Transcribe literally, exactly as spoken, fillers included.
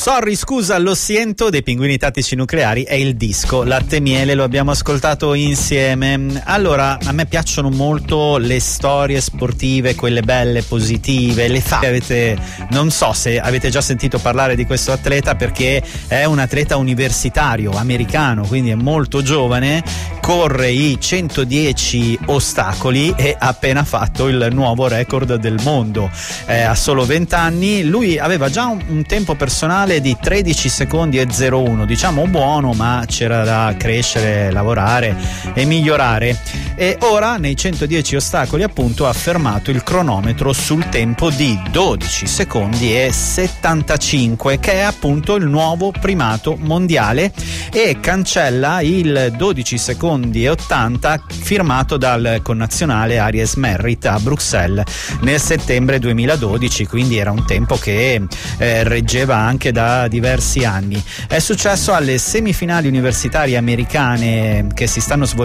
Sorry, scusa, lo siento dei Pinguini Tattici Nucleari è il disco Latte e Miele, lo abbiamo ascoltato insieme. Allora, a me piacciono molto le storie sportive, quelle belle, positive, le fa. Avete, non so se avete già sentito parlare di questo atleta, perché è un atleta universitario americano, quindi è molto giovane, corre i centodieci ostacoli e ha appena fatto il nuovo record del mondo. Eh, a solo venti anni, lui aveva già un, un tempo personale di tredici secondi e zero uno, diciamo buono, ma c'era da crescere, lavorare e migliorare. E ora nei centodieci ostacoli appunto ha fermato il cronometro sul tempo di dodici secondi e settantacinque, che è appunto il nuovo primato mondiale, e cancella il dodici secondi e ottanta firmato dal connazionale Aries Merritt a Bruxelles nel settembre duemiladodici, quindi era un tempo che eh, reggeva anche da diversi anni. È successo alle semifinali universitarie americane che si stanno svolgendo